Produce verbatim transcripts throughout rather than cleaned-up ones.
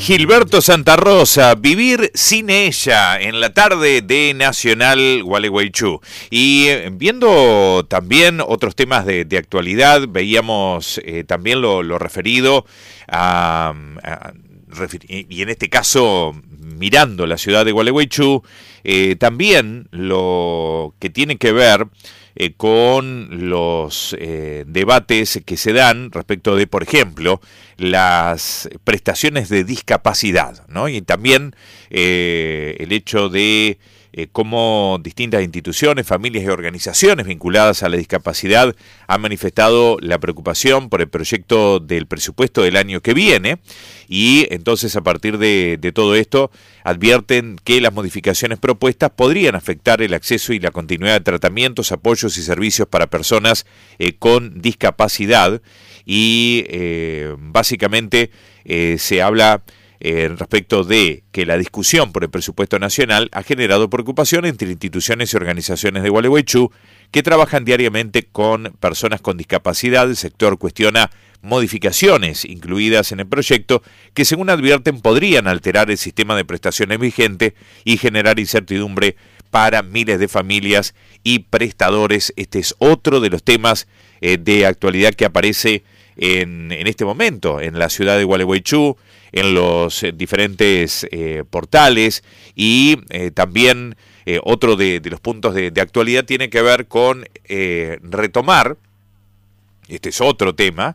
Gilberto Santa Rosa, Vivir sin ella, en la tarde de Nacional Gualeguaychú. Y eh, viendo también otros temas de, de actualidad, veíamos eh, también lo, lo referido a, a y en este caso mirando la ciudad de Gualeguaychú, eh, también lo que tiene que ver eh, con los eh, debates que se dan respecto de, por ejemplo, las prestaciones de discapacidad, ¿no? Y también eh, el hecho de eh, cómo distintas instituciones, familias y organizaciones vinculadas a la discapacidad han manifestado la preocupación por el proyecto del presupuesto del año que viene, y entonces a partir de, de todo esto advierten que las modificaciones propuestas podrían afectar el acceso y la continuidad de tratamientos, apoyos y servicios para personas eh, con discapacidad. Y eh, básicamente eh, se habla eh, respecto de que la discusión por el presupuesto nacional ha generado preocupación entre instituciones y organizaciones de Gualeguaychú que trabajan diariamente con personas con discapacidad. El sector cuestiona modificaciones incluidas en el proyecto que, según advierten, podrían alterar el sistema de prestaciones vigente y generar incertidumbre para miles de familias y prestadores. Este es otro de los temas eh, de actualidad que aparece en, en este momento en la ciudad de Gualeguaychú, en los eh, diferentes eh, portales, y eh, también eh, otro de, de los puntos de, de actualidad tiene que ver con eh, retomar, este es otro tema,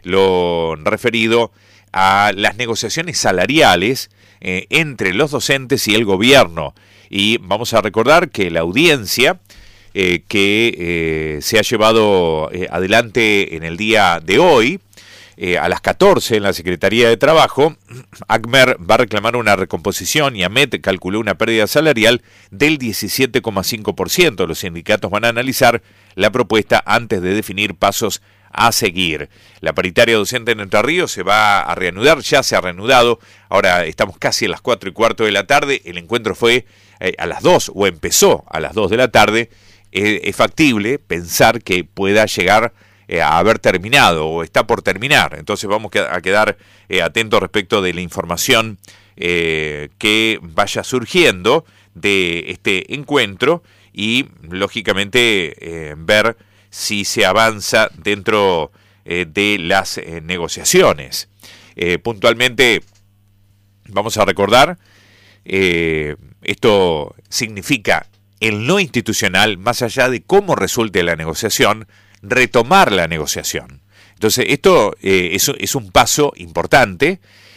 lo referido a las negociaciones salariales eh, entre los docentes y el gobierno. Y vamos a recordar que la audiencia eh, que eh, se ha llevado eh, adelante en el día de hoy, eh, a las catorce en la Secretaría de Trabajo, ACMER va a reclamar una recomposición y AMET calculó una pérdida salarial del diecisiete coma cinco por ciento. Los sindicatos van a analizar la propuesta antes de definir pasos a seguir. La paritaria docente en Entre Ríos se va a reanudar, ya se ha reanudado, ahora estamos casi a las cuatro y cuarto de la tarde, el encuentro fue eh, a las dos, o empezó a las dos de la tarde, eh, es factible pensar que pueda llegar eh, a haber terminado, o está por terminar, entonces vamos a quedar eh, atentos respecto de la información eh, que vaya surgiendo de este encuentro, y lógicamente eh, ver si se avanza dentro eh, de las eh, negociaciones. Eh, puntualmente, vamos a recordar, eh, esto significa el no institucional, más allá de cómo resulte la negociación, retomar la negociación. Entonces, esto eh, es, es un paso importante,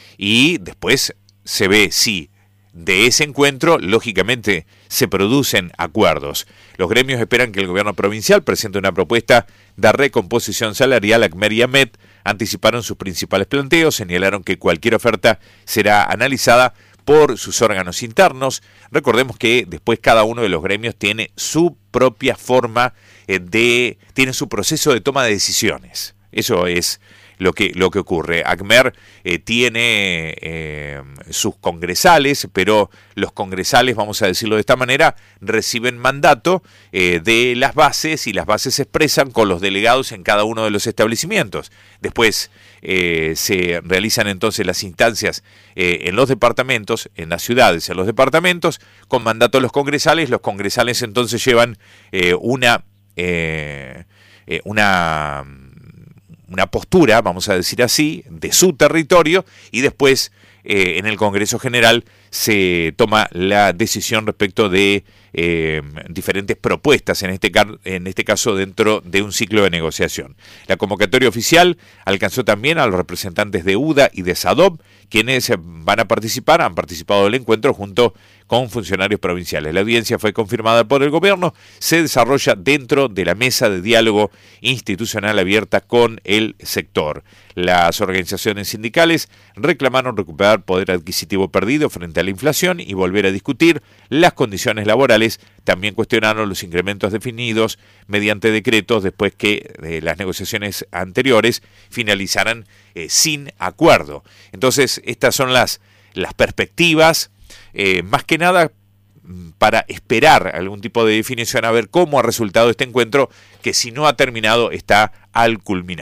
y después se ve si de ese encuentro, lógicamente, se producen acuerdos. Los gremios esperan que el gobierno provincial presente una propuesta de recomposición salarial. ACMER y AMET anticiparon sus principales planteos, señalaron que cualquier oferta será analizada por sus órganos internos. Recordemos que después cada uno de los gremios tiene su propia forma de, tiene su proceso de toma de decisiones. Eso es lo que, lo que ocurre. ACMER eh, tiene eh, sus congresales, pero los congresales, vamos a decirlo de esta manera, reciben mandato eh, de las bases, y las bases se expresan con los delegados en cada uno de los establecimientos. Después eh, se realizan entonces las instancias eh, en los departamentos, en las ciudades, en los departamentos, con mandato de los congresales. Los congresales entonces llevan eh, una, eh, eh, una una postura, vamos a decir así, de su territorio, y después eh, en el Congreso General se toma la decisión respecto de eh, diferentes propuestas, en este, en este caso dentro de un ciclo de negociación. La convocatoria oficial alcanzó también a los representantes de UDA y de SADOP, quienes van a participar, han participado del encuentro junto con funcionarios provinciales. La audiencia fue confirmada por el gobierno, se desarrolla dentro de la mesa de diálogo institucional abierta con el sector. Las organizaciones sindicales reclamaron recuperar poder adquisitivo perdido frente a la inflación y volver a discutir las condiciones laborales. También cuestionaron los incrementos definidos mediante decretos después que eh, las negociaciones anteriores finalizaran eh, sin acuerdo. Entonces, estas son las, las perspectivas, eh, más que nada para esperar algún tipo de definición, a ver cómo ha resultado este encuentro, que si no ha terminado está al culminar.